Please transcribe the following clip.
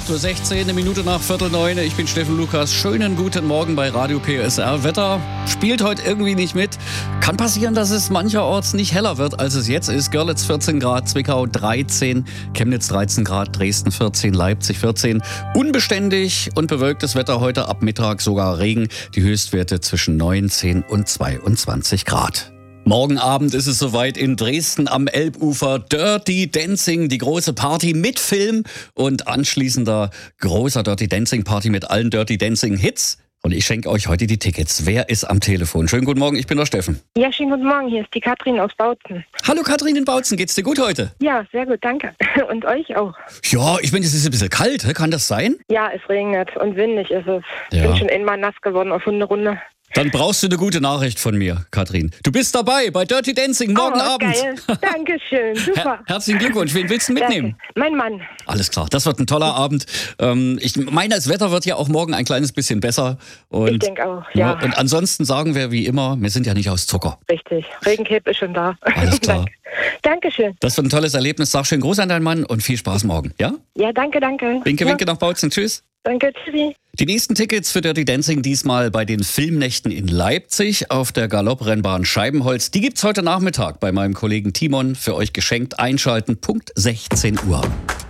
8.16 Uhr, eine Minute nach 8:45. Ich bin Steffen Lukas. Schönen guten Morgen bei Radio PSR. Wetter spielt heute irgendwie nicht mit. Kann passieren, dass es mancherorts nicht heller wird, als es jetzt ist. Görlitz 14 Grad, Zwickau 13, Chemnitz 13 Grad, Dresden 14, Leipzig 14. Unbeständig und bewölktes Wetter heute ab Mittag, sogar Regen. Die Höchstwerte zwischen 19 und 22 Grad. Morgen Abend ist es soweit in Dresden am Elbufer. Dirty Dancing, die große Party mit Film und anschließender großer Dirty Dancing Party mit allen Dirty Dancing Hits. Und ich schenke euch heute die Tickets. Wer ist am Telefon? Schönen guten Morgen, ich bin der Steffen. Ja, schönen guten Morgen, hier ist die Katrin aus Bautzen. Hallo Katrin in Bautzen, geht's dir gut heute? Ja, sehr gut, danke. Und euch auch? Ja, ich meine, es ist ein bisschen kalt, kann das sein? Ja, es regnet und windig ist es. Ich Ja. bin schon einmal nass geworden auf Hunderunde. Dann brauchst du eine gute Nachricht von mir, Katrin. Du bist dabei bei Dirty Dancing morgen Abend. Geil. Dankeschön, super. Herzlichen Glückwunsch. Wen willst du mitnehmen? Danke. Mein Mann. Alles klar, das wird ein toller Abend. Ich meine, das Wetter wird ja auch morgen ein kleines bisschen besser. Und, Ich denke auch, ja. Und ansonsten sagen wir wie immer, wir sind ja nicht aus Zucker. Richtig, Regencape ist schon da. Alles klar. Dankeschön. Das wird ein tolles Erlebnis. Sag schön Gruß an deinen Mann und viel Spaß morgen. Ja? Ja, danke. Winke, Ja, winke nach Bautzen. Tschüss. danke, tschüssi. Die nächsten Tickets für Dirty Dancing diesmal bei den Filmnächten in Leipzig auf der Galopprennbahn Scheibenholz. Die gibt's heute Nachmittag bei meinem Kollegen Timon für euch geschenkt. Einschalten, Punkt 16 Uhr.